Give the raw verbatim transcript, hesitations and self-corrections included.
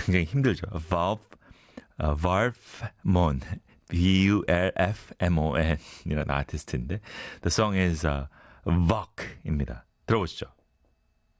굉장히 힘들죠. Valve, 어, Varfmon, B U L F M O N 이라는 아티스트인데 The song is uh, Vok입니다. 들어보시죠.